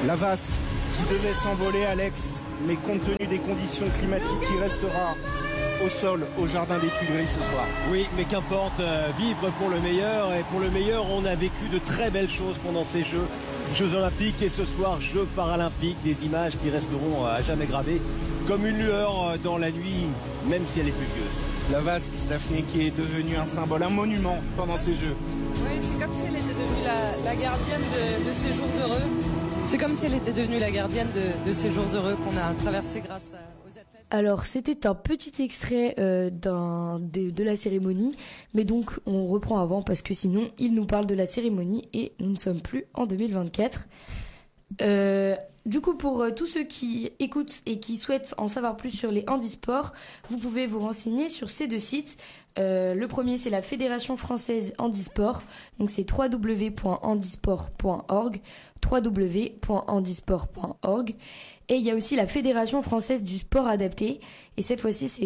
La vasque qui devait s'envoler, Alex, mais compte tenu des conditions climatiques, qui restera au sol, au jardin des Tuileries ce soir. Oui, mais qu'importe, vivre pour le meilleur, et pour le meilleur, on a vécu de très belles choses pendant ces Jeux Olympiques, et ce soir, Jeux Paralympiques, des images qui resteront à jamais gravées, comme une lueur dans la nuit, même si elle est pluvieuse. La vasque, Daphné, qui est devenue un symbole, un monument pendant ces Jeux. Oui, c'est comme si elle était devenue la gardienne de ces jours heureux. C'est comme si elle était devenue la gardienne de ces jours heureux qu'on a traversés grâce aux athlètes. Alors, c'était un petit extrait de la cérémonie, mais donc on reprend avant parce que sinon, il nous parle de la cérémonie et nous ne sommes plus en 2024. Du coup, pour tous ceux qui écoutent et qui souhaitent en savoir plus sur les handisports, vous pouvez vous renseigner sur ces deux sites. Le premier, c'est la Fédération Française Handisport, donc c'est www.handisport.org, www.handisport.org. Et il y a aussi la Fédération Française du Sport Adapté, et cette fois-ci, c'est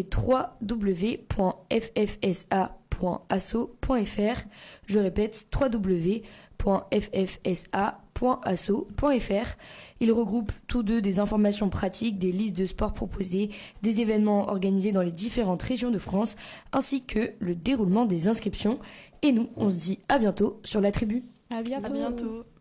www.ffsa.asso.fr. Je répète, www.ffsa.asso.fr. Ils regroupent tous deux des informations pratiques, des listes de sports proposés, des événements organisés dans les différentes régions de France, ainsi que le déroulement des inscriptions. Et nous, on se dit à bientôt sur la tribu. À bientôt. À bientôt.